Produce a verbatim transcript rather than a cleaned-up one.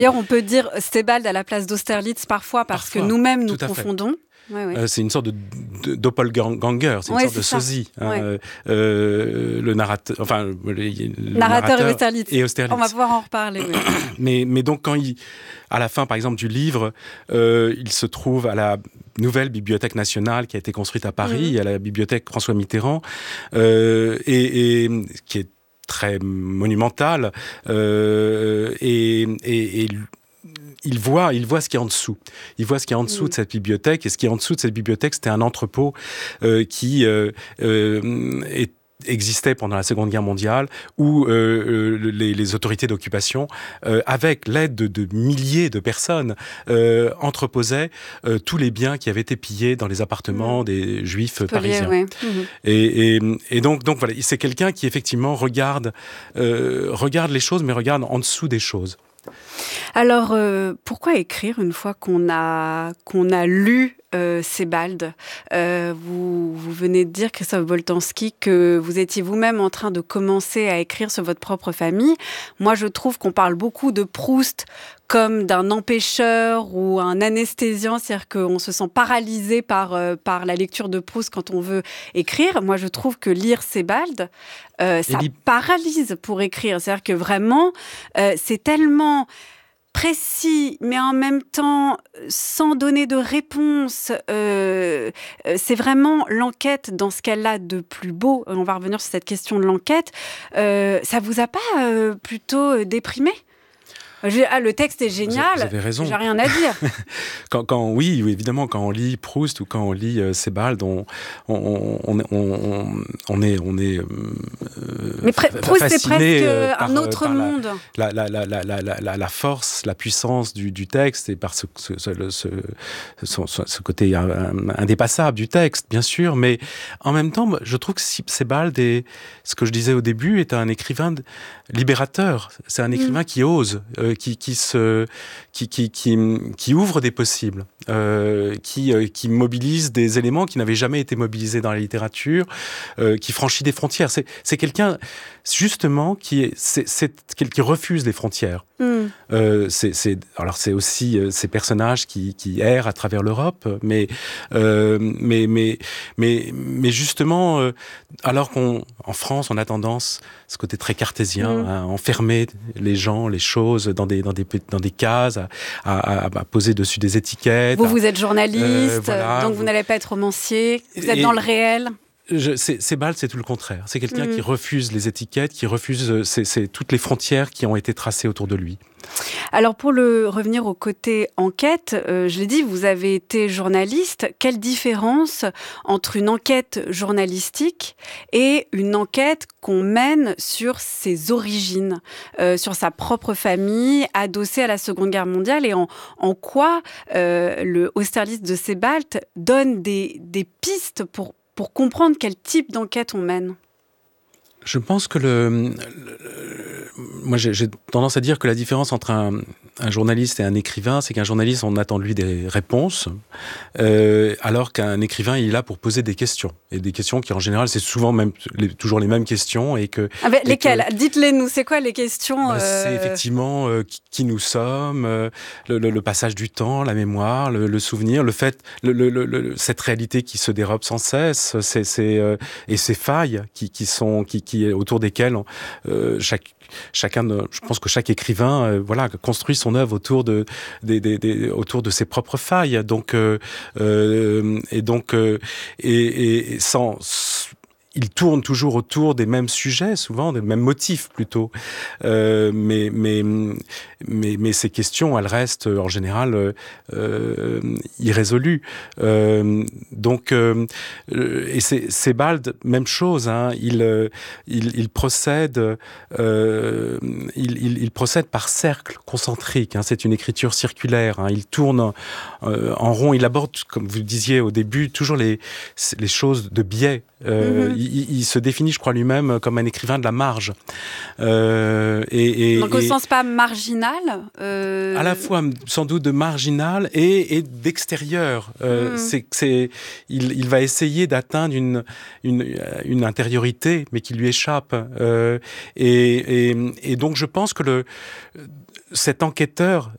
D'ailleurs, on peut dire Sebald à la place d'Austerlitz parfois, parce Parfois, que nous-mêmes, nous tout à fait. confondons. Ouais, ouais. Euh, c'est une sorte de, de doppelganger, c'est une Ouais, sorte c'est de ça. sosie. Hein, Ouais. euh, euh, le narrateur, enfin, le, le narrateur, et Austerlitz. et Austerlitz. On va pouvoir en reparler. Oui. mais, mais donc, quand il, à la fin, par exemple, du livre, euh, il se trouve à la nouvelle bibliothèque nationale qui a été construite à Paris, mmh. à la bibliothèque François Mitterrand, euh, et, et qui est très monumentale, euh, et, et, et il voit, il voit ce qu'il y a en dessous. Il voit ce qu'il y a en dessous mmh. de cette bibliothèque. Et ce qu'il y a en dessous de cette bibliothèque, c'était un entrepôt euh, qui euh, euh, est existait pendant la Seconde Guerre mondiale, où euh, les, les autorités d'occupation, euh, avec l'aide de, de milliers de personnes, euh, entreposaient euh, tous les biens qui avaient été pillés dans les appartements mmh. des Juifs Spoliés, parisiens. Ouais. Mmh. Et, et, et donc, donc voilà, c'est quelqu'un qui effectivement regarde, euh, regarde les choses, mais regarde en dessous des choses. Alors, euh, pourquoi écrire une fois qu'on a, qu'on a lu euh, Sebald euh, vous, vous venez de dire, Christophe Boltanski, que vous étiez vous-même en train de commencer à écrire sur votre propre famille. Moi, je trouve qu'on parle beaucoup de Proust comme d'un empêcheur ou un anesthésiant, c'est-à-dire qu'on se sent paralysé par, euh, par la lecture de Proust quand on veut écrire. Moi, je trouve que lire Sebald, euh, ça li- paralyse pour écrire. C'est-à-dire que vraiment, euh, c'est tellement précis, mais en même temps, sans donner de réponse. Euh, c'est vraiment l'enquête dans ce qu'elle a de plus beau. On va revenir sur cette question de l'enquête. Euh, ça vous a pas euh, plutôt déprimé ? Ah, le texte est génial, vous avez raison. J'ai rien à dire. quand, quand, oui, oui, évidemment, quand on lit Proust ou quand on lit euh, Sebald, on, on, on, on, on est, on est euh, Mais Proust, c'est presque par, un autre par monde. La, la, la, la, la, la, la force, la puissance du, du texte et par ce, ce, ce, ce, ce, ce côté indépassable du texte, bien sûr. Mais en même temps, je trouve que Sebald, est, ce que je disais au début, est un écrivain libérateur. C'est un écrivain mmh. qui ose, euh, qui, qui, se, qui, qui, qui, qui ouvre des possibles, euh, qui, euh, qui mobilise des éléments qui n'avaient jamais été mobilisés dans la littérature, euh, qui franchit des frontières. C'est, c'est quelqu'un, justement, qui, est, c'est, c'est, qui refuse les frontières. Mm. Euh, c'est, c'est, alors c'est aussi euh, ces personnages qui, qui errent à travers l'Europe, mais, euh, mais, mais, mais, mais justement, euh, alors qu'en France, on a tendance, ce côté très cartésien, mm. à enfermer les gens, les choses dans des, dans des, dans des cases, à, à, à poser dessus des étiquettes. Vous, vous êtes journaliste, euh, voilà, donc vous, vous n'allez pas être romancier, vous êtes et, dans le réel. Je, c'est, Sebald, c'est tout le contraire. C'est quelqu'un mmh. qui refuse les étiquettes, qui refuse c'est, c'est toutes les frontières qui ont été tracées autour de lui. Alors, pour le, revenir au côté enquête, euh, je l'ai dit, vous avez été journaliste. Quelle différence entre une enquête journalistique et une enquête qu'on mène sur ses origines, euh, sur sa propre famille, adossée à la Seconde Guerre mondiale, et en, en quoi euh, le Austerlitz de Sebald donne des, des pistes pour pour comprendre quel type d'enquête on mène? Je pense que le, le, le moi j'ai, j'ai tendance à dire que la différence entre un, un journaliste et un écrivain, c'est qu'un journaliste, on attend de lui des réponses, euh, alors qu'un écrivain, il est là pour poser des questions. Et des questions qui, en général, c'est souvent même, les, toujours les mêmes questions. Et que, ah ben, et lesquelles? Que, Dites-les nous, c'est quoi les questions? bah, euh... C'est effectivement euh, qui, qui nous sommes, euh, le, le, le passage du temps, la mémoire, le, le souvenir, le fait, le, le, le, cette réalité qui se dérobe sans cesse, c'est, c'est, euh, et ces failles qui, qui sont, qui, qui, autour desquelles on, euh, chaque Chacun, de, je pense que chaque écrivain, euh, voilà, construit son œuvre autour de, des, des, des, autour de ses propres failles. Donc, euh, euh, et donc, euh, et, et sans, il tourne toujours autour des mêmes sujets, souvent des mêmes motifs plutôt. Euh, mais, mais, mais, mais ces questions, elles restent en général euh, irrésolues. Euh, donc, euh, et c'est Sebald, même chose. Hein, il, il, il procède, euh, il, il, il procède par cercles concentriques. Hein, c'est une écriture circulaire. Hein, il tourne euh, en rond. Il aborde, comme vous le disiez au début, toujours les, les choses de biais. Euh, mm-hmm. il, il se définit, je crois, lui-même comme un écrivain de la marge. Euh, et, et, Donc au et, sens pas marginal euh... À la fois, sans doute, de marginal et, et d'extérieur. Euh, mm. c'est, c'est, il, il va essayer d'atteindre une, une, une intériorité, mais qui lui échappe. Euh, et, et, et donc, je pense que le... cet enquêteur